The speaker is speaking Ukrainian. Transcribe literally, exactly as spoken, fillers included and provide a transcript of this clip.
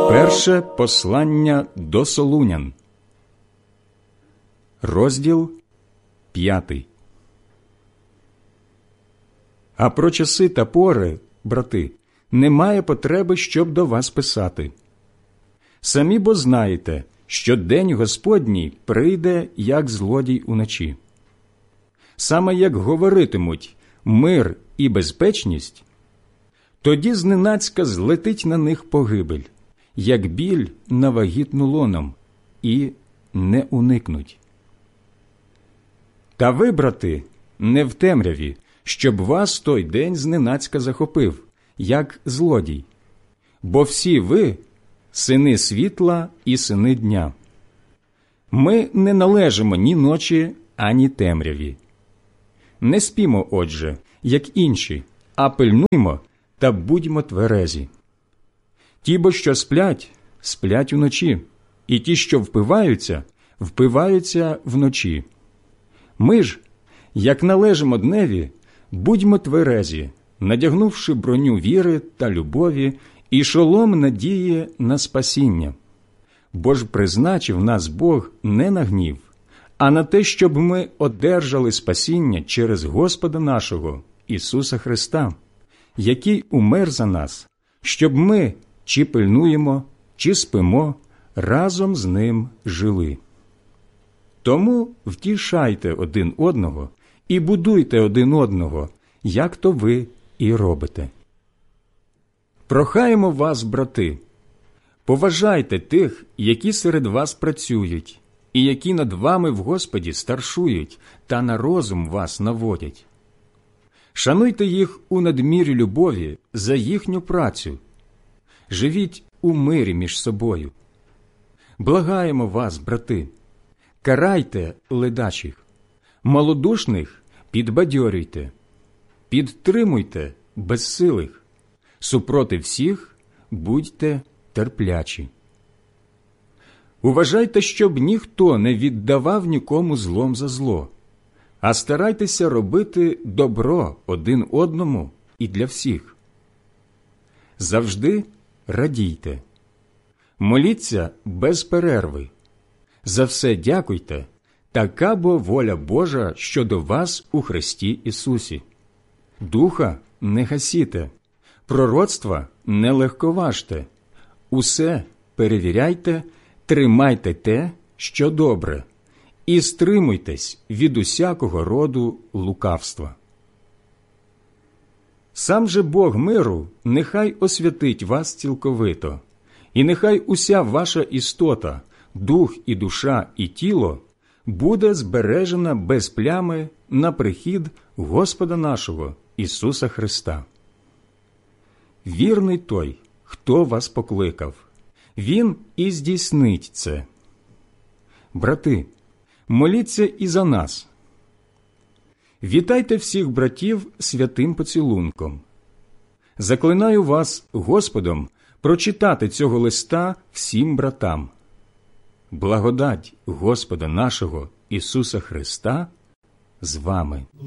Перше послання до Солунян, розділ п'ятий. А про часи та пори, брати, немає потреби, щоб до вас писати. Самі бо знаєте, що день Господній прийде, як злодій уночі. Саме як говоритимуть мир і безпечність, тоді зненацька злетить на них погибель, як біль на вагітну лоном, і не уникнуть. Та ви, брати, не в темряві, щоб вас той день зненацька захопив, як злодій. Бо всі ви – сини світла і сини дня. Ми не належимо ні ночі, ані темряві. Не спімо, отже, як інші, а пильнуймо та будьмо тверезі. Ті, бо що сплять, сплять уночі, і ті, що впиваються, впиваються вночі. Ми ж, як належимо дневі, будьмо тверезі, надягнувши броню віри та любові і шолом надії на спасіння. Бо ж призначив нас Бог не на гнів, а на те, щоб ми одержали спасіння через Господа нашого, Ісуса Христа, який умер за нас, щоб ми, чи пильнуємо, чи спимо, разом з Ним жили. Тому втішайте один одного і будуйте один одного, як то ви і робите. Прохаємо вас, брати, поважайте тих, які серед вас працюють, і які над вами в Господі старшують та на розум вас наводять. Шануйте їх у надмірі любові за їхню працю. Живіть у мирі між собою. Благаємо вас, брати, карайте ледачих, малодушних підбадьорюйте, підтримуйте безсилих, супроти всіх будьте терплячі. Уважайте, щоб ніхто не віддавав нікому злом за зло, а старайтеся робити добро один одному і для всіх. Завжди радійте. Моліться без перерви. За все дякуйте, така бо воля Божа щодо вас у Христі Ісусі. Духа не гасіте, пророцтва не легковажте. Усе перевіряйте, тримайте те, що добре, і стримуйтесь від усякого роду лукавства. Сам же Бог миру нехай освятить вас цілковито, і нехай уся ваша істота, дух і душа і тіло буде збережена без плями на прихід Господа нашого Ісуса Христа. Вірний той, хто вас покликав, Він і здійснить це. Брати, моліться і за нас. Вітайте всіх братів святим поцілунком. Заклинаю вас Господом прочитати цього листа всім братам. Благодать Господа нашого Ісуса Христа з вами.